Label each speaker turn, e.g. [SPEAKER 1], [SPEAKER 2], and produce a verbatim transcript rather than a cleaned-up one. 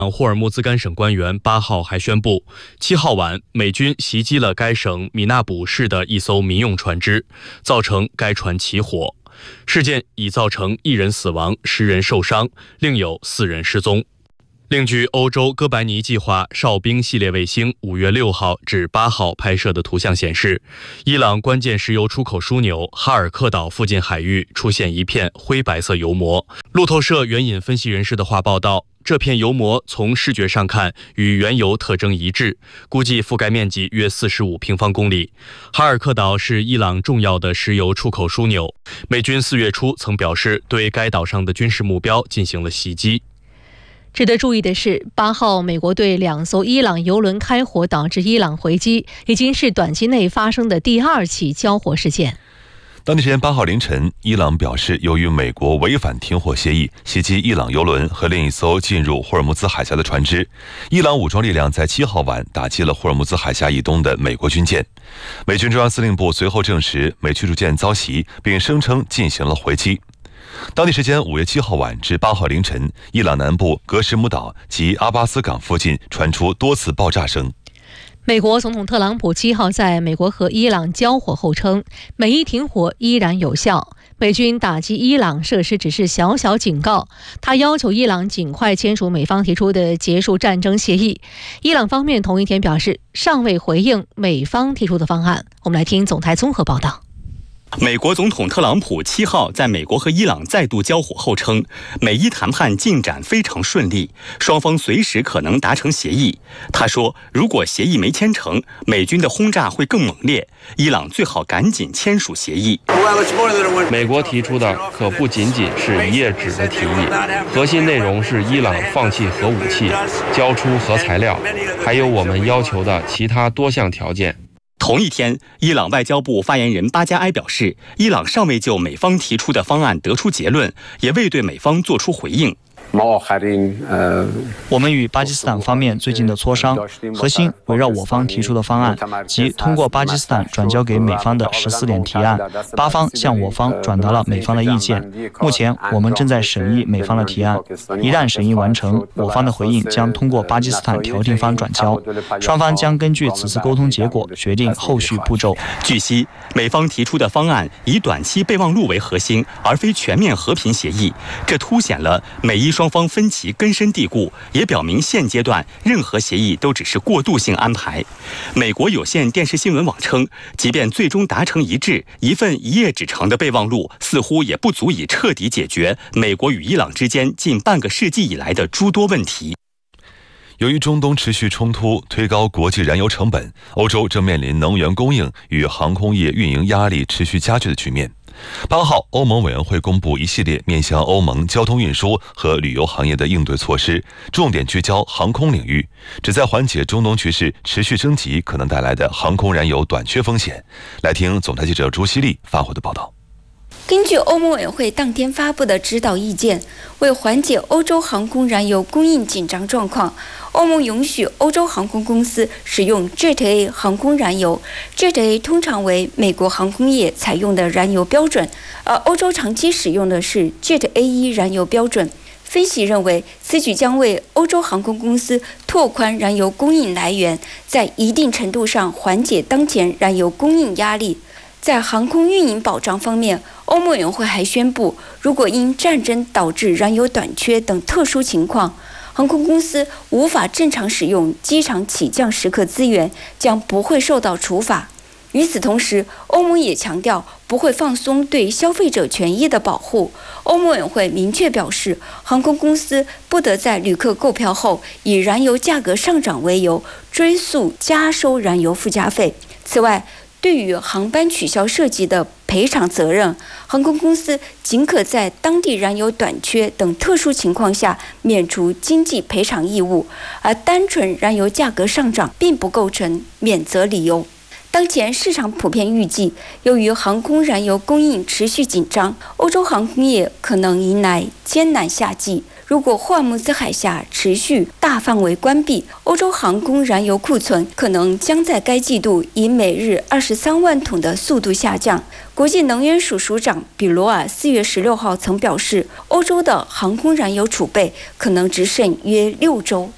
[SPEAKER 1] 霍尔木兹干省官员八号还宣布，七号晚美军袭击了该省米纳卜市的一艘民用船只，造成该船起火。事件已造成一人死亡，十人受伤，另有四人失踪。另据欧洲哥白尼计划哨兵系列卫星五月六号至八号拍摄的图像显示，伊朗关键石油出口枢纽哈尔克岛附近海域出现一片灰白色油膜。路透社援引分析人士的话报道，这片油膜从视觉上看与原油特征一致，估计覆盖面积约四十五平方公里。哈尔克岛是伊朗重要的石油出口枢纽，美军四月初曾表示对该岛上的军事目标进行了袭击。
[SPEAKER 2] 值得注意的是，八号美国对两艘伊朗油轮开火，导致伊朗回击，已经是短期内发生的第二起交火事件。
[SPEAKER 3] 当地时间八号凌晨，伊朗表示，由于美国违反停火协议，袭击伊朗油轮和另一艘进入霍尔木兹海峡的船只。伊朗武装力量在七号晚打击了霍尔木兹海峡以东的美国军舰。美军中央司令部随后证实，美驱逐舰遭袭，并声称进行了回击。当地时间五月七号晚至八号凌晨，伊朗南部格什姆岛及阿巴斯港附近传出多次爆炸声。
[SPEAKER 2] 美国总统特朗普七号在美国和伊朗交火后称，美伊停火依然有效，美军打击伊朗设施只是小小警告。他要求伊朗尽快签署美方提出的结束战争协议。伊朗方面同一天表示，尚未回应美方提出的方案。我们来听总台综合报道。
[SPEAKER 4] 美国总统特朗普七号在美国和伊朗再度交火后称，美伊谈判进展非常顺利，双方随时可能达成协议。他说，如果协议没签成，美军的轰炸会更猛烈，伊朗最好赶紧签署协议。
[SPEAKER 5] 美国提出的可不仅仅是一页纸的提议，核心内容是伊朗放弃核武器，交出核材料，还有我们要求的其他多项条件。
[SPEAKER 4] 同一天，伊朗外交部发言人巴加埃表示，伊朗尚未就美方提出的方案得出结论，也未对美方作出回应。
[SPEAKER 6] 我们与巴基斯坦方面最近的磋商，核心围绕我方提出的方案，即通过巴基斯坦转交给美方的十四点提案，巴方向我方转达了美方的意见。目前我们正在审议美方的提案，一旦审议完成，我方的回应将通过巴基斯坦调停方转交，双方将根据此次沟通结果决定后续步骤。
[SPEAKER 4] 据悉，美方提出的方案以短期备忘录为核心，而非全面和平协议，这凸显了美伊双方分歧根深蒂固，也表明现阶段任何协议都只是过渡性安排。美国有线电视新闻网称，即便最终达成一致，一份一页纸长的备忘录似乎也不足以彻底解决美国与伊朗之间近半个世纪以来的诸多问题。
[SPEAKER 3] 由于中东持续冲突推高国际燃油成本，欧洲正面临能源供应与航空业运营压力持续加剧的局面。八号，欧盟委员会公布一系列面向欧盟交通运输和旅游行业的应对措施，重点聚焦航空领域，旨在缓解中东局势持续升级可能带来的航空燃油短缺风险。来听总台记者朱希丽发回的报道。
[SPEAKER 7] 根据欧盟委员会当天发布的指导意见，为缓解欧洲航空燃油供应紧张状况，欧盟允许欧洲航空公司使用 Jet A 航空燃油。Jet A 通常为美国航空业采用的燃油标准，而欧洲长期使用的是 Jet A 一燃油标准。分析认为，此举将为欧洲航空公司拓宽燃油供应来源，在一定程度上缓解当前燃油供应压力。在航空运营保障方面，欧盟委员会还宣布，如果因战争导致燃油短缺等特殊情况，航空公司无法正常使用机场起降时刻资源，将不会受到处罚。与此同时，欧盟也强调不会放松对消费者权益的保护。欧盟委员会明确表示，航空公司不得在旅客购票后以燃油价格上涨为由追溯加收燃油附加费。此外，对于航班取消涉及的赔偿责任，航空公司仅可在当地燃油短缺等特殊情况下免除经济赔偿义务，而单纯燃油价格上涨并不构成免责理由。当前市场普遍预计，由于航空燃油供应持续紧张，欧洲航空业可能迎来艰难夏季。如果霍尔木兹海峡持续大范围关闭，欧洲航空燃油库存可能将在该季度以每日二十三万桶的速度下降。国际能源署署长比罗尔四月十六号曾表示，欧洲的航空燃油储备可能只剩约六周。